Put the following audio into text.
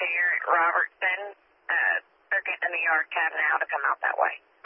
here at Robertson. They're getting the yard cat now to come out that way.